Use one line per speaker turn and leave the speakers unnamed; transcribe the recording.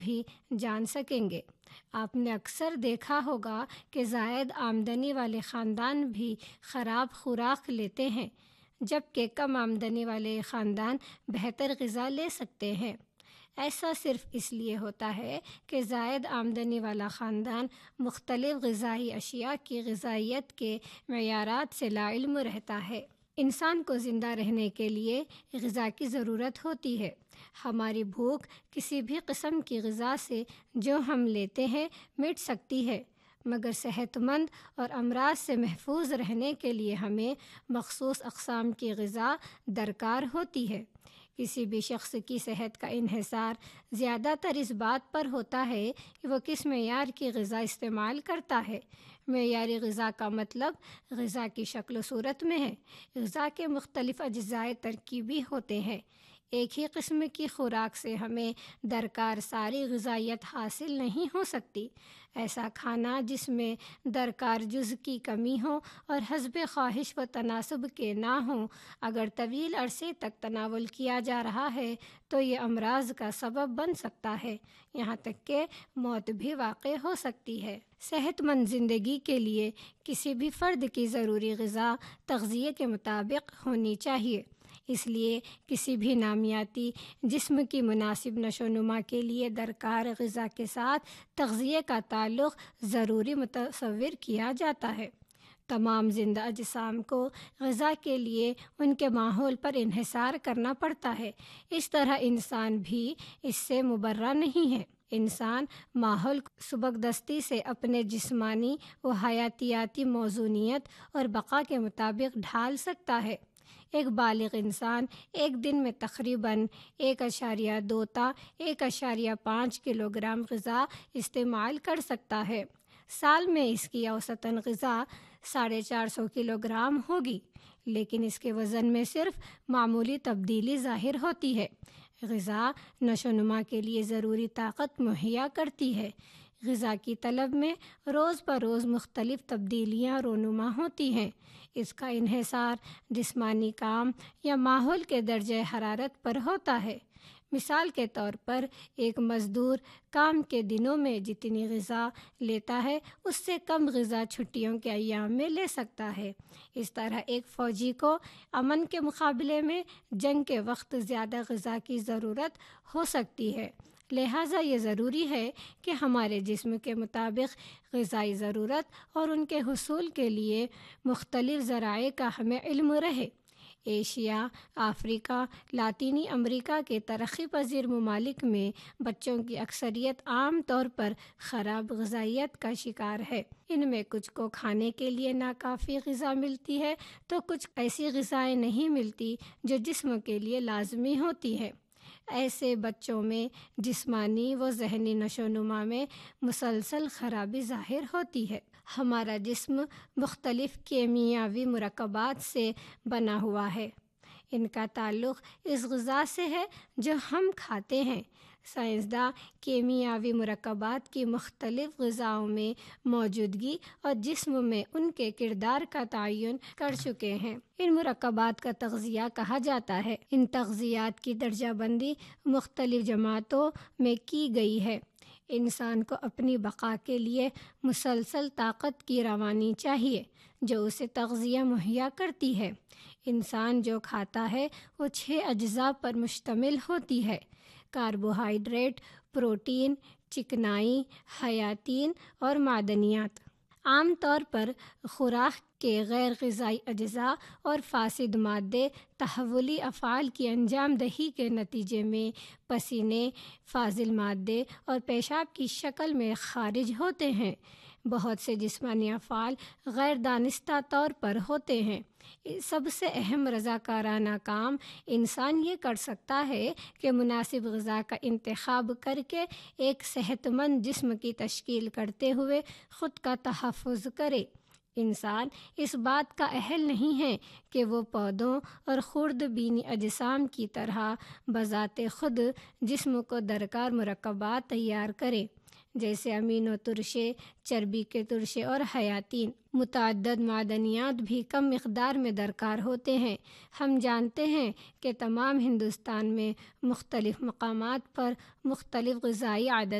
بھی جان سکیں گے۔ آپ نے اکثر دیکھا ہوگا کہ زائد آمدنی والے خاندان بھی خراب خوراک لیتے ہیں، جبکہ کم آمدنی والے خاندان بہتر غذا لے سکتے ہیں۔ ایسا صرف اس لیے ہوتا ہے کہ زائد آمدنی والا خاندان مختلف غذائی اشیاء کی غذائیت کے معیارات سے لاعلم رہتا ہے۔ انسان کو زندہ رہنے کے لیے غذا کی ضرورت ہوتی ہے۔ ہماری بھوک کسی بھی قسم کی غذا سے جو ہم لیتے ہیں مٹ سکتی ہے، مگر صحت مند اور امراض سے محفوظ رہنے کے لیے ہمیں مخصوص اقسام کی غذا درکار ہوتی ہے۔ کسی بھی شخص کی صحت کا انحصار زیادہ تر اس بات پر ہوتا ہے کہ وہ کس معیار کی غذا استعمال کرتا ہے۔ معیاری غذا کا مطلب غذا کی شکل و صورت میں ہے۔ غذا کے مختلف اجزاء ترکیبی ہوتے ہیں۔ ایک ہی قسم کی خوراک سے ہمیں درکار ساری غذائیت حاصل نہیں ہو سکتی۔ ایسا کھانا جس میں درکار جز کی کمی ہو اور حسب خواہش و تناسب کے نہ ہوں، اگر طویل عرصے تک تناول کیا جا رہا ہے تو یہ امراض کا سبب بن سکتا ہے، یہاں تک کہ موت بھی واقع ہو سکتی ہے۔ صحت مند زندگی کے لیے کسی بھی فرد کی ضروری غذا تغذیے کے مطابق ہونی چاہیے۔ اس لیے کسی بھی نامیاتی جسم کی مناسب نشو و نما کے لیے درکار غذا کے ساتھ تغذیے کا تعلق ضروری متصور کیا جاتا ہے۔ تمام زندہ اجسام کو غذا کے لیے ان کے ماحول پر انحصار کرنا پڑتا ہے، اس طرح انسان بھی اس سے مبرہ نہیں ہے۔ انسان ماحول سبکدستی سے اپنے جسمانی و حیاتیاتی موزونیت اور بقا کے مطابق ڈھال سکتا ہے۔ ایک بالغ انسان ایک دن میں تقریباً 1.2 تا 1.5 کلو گرام غذا استعمال کر سکتا ہے۔ سال میں اس کی اوسطاً غذا 450 کلو گرام ہوگی، لیکن اس کے وزن میں صرف معمولی تبدیلی ظاہر ہوتی ہے۔ غذا نشو و نما کے لیے ضروری طاقت مہیا کرتی ہے۔ غذا کی طلب میں روز بروز مختلف تبدیلیاں رونما ہوتی ہیں۔ اس کا انحصار جسمانی کام یا ماحول کے درجہ حرارت پر ہوتا ہے۔ مثال کے طور پر ایک مزدور کام کے دنوں میں جتنی غذا لیتا ہے اس سے کم غذا چھٹیوں کے ایام میں لے سکتا ہے۔ اس طرح ایک فوجی کو امن کے مقابلے میں جنگ کے وقت زیادہ غذا کی ضرورت ہو سکتی ہے۔ لہٰذا یہ ضروری ہے کہ ہمارے جسم کے مطابق غذائی ضرورت اور ان کے حصول کے لیے مختلف ذرائع کا ہمیں علم رہے۔ ایشیا، افریقہ، لاطینی امریکہ کے ترقی پذیر ممالک میں بچوں کی اکثریت عام طور پر خراب غذائیت کا شکار ہے۔ ان میں کچھ کو کھانے کے لیے ناکافی غذا ملتی ہے تو کچھ ایسی غذائیں نہیں ملتی جو جسم کے لیے لازمی ہوتی ہے۔ ایسے بچوں میں جسمانی و ذہنی نشو و نما میں مسلسل خرابی ظاہر ہوتی ہے۔ ہمارا جسم مختلف کیمیاوی مرکبات سے بنا ہوا ہے۔ ان کا تعلق اس غذا سے ہے جو ہم کھاتے ہیں۔ سائنسداں کیمیاوی مرکبات کی مختلف غذاؤں میں موجودگی اور جسم میں ان کے کردار کا تعین کر چکے ہیں۔ ان مرکبات کا تغذیہ کہا جاتا ہے۔ ان تغذیات کی درجہ بندی مختلف جماعتوں میں کی گئی ہے۔ انسان کو اپنی بقا کے لیے مسلسل طاقت کی روانی چاہیے جو اسے تغذیہ مہیا کرتی ہے۔ انسان جو کھاتا ہے وہ 6 اجزاء پر مشتمل ہوتی ہے: کاربوہائیڈریٹ، پروٹین، چکنائی، حیاتین اور معدنیات۔ عام طور پر خوراک کے غیر غذائی اجزاء اور فاسد مادے تحولی افعال کی انجام دہی کے نتیجے میں پسینے، فاضل مادے اور پیشاب کی شکل میں خارج ہوتے ہیں۔ بہت سے جسمانی افعال غیر دانستہ طور پر ہوتے ہیں۔ سب سے اہم رضاکارانہ کام انسان یہ کر سکتا ہے کہ مناسب غذا کا انتخاب کر کے ایک صحت مند جسم کی تشکیل کرتے ہوئے خود کا تحفظ کرے۔ انسان اس بات کا اہل نہیں ہے کہ وہ پودوں اور خوردبینی اجسام کی طرح بذات خود جسم کو درکار مرکبات تیار کرے۔ جیسے امینو ترشے، چربی کے ترشے اور حیاتین۔ متعدد معدنیات بھی کم مقدار میں درکار ہوتے ہیں۔ ہم جانتے ہیں کہ تمام ہندوستان میں مختلف مقامات پر مختلف غذائی عادتیں